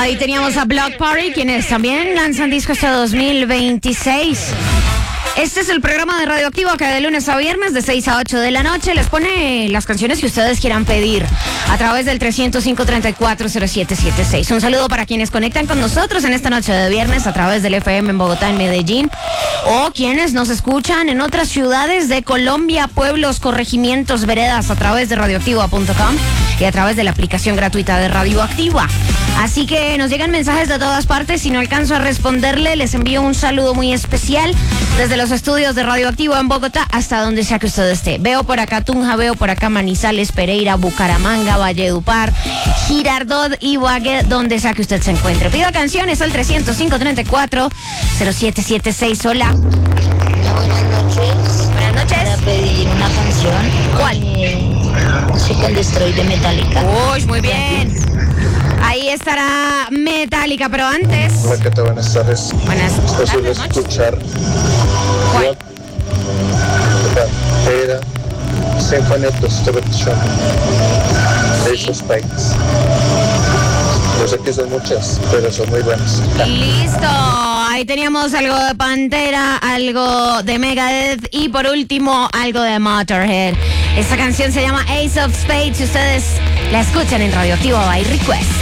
Ahí teníamos a Block Party, quienes también lanzan disco este 2026. Este es el programa de Radioactivo que de lunes a viernes de 6 a 8 de la noche les pone las canciones que ustedes quieran pedir a través del 305-340776. Un saludo para quienes conectan con nosotros en esta noche de viernes a través del FM en Bogotá, en Medellín, o quienes nos escuchan en otras ciudades de Colombia, pueblos, corregimientos, veredas a través de radioactiva.com y a través de la aplicación gratuita de Radioactiva. Así que nos llegan mensajes de todas partes. Si no alcanzo a responderle, les envío un saludo muy especial desde los estudios de Radioactivo en Bogotá hasta donde sea que usted esté. Veo por acá Tunja, veo por acá Manizales, Pereira, Bucaramanga, Valledupar, Girardot, Ibagué, donde sea que usted se encuentre. Pida canciones al 305-340776. Hola. Buenas noches. Buenas noches. Para pedir una canción. ¿Cuál? Seek and Destroy de Metallica. Uy, muy bien. Ahí estará Metallica, pero antes... Hola, ¿qué tal? Buenas tardes. Buenas Esto suele tardes, escuchar ¿cuál? Pera, Symphony of Destruction, Ace of Spades. Yo sé que son muchas, pero son muy buenas. Listo, ahí teníamos algo de Pantera, algo de Megadeth y por último algo de Motorhead. Esta canción se llama Ace of Spades y ustedes la escuchan en Radioactivo by Request.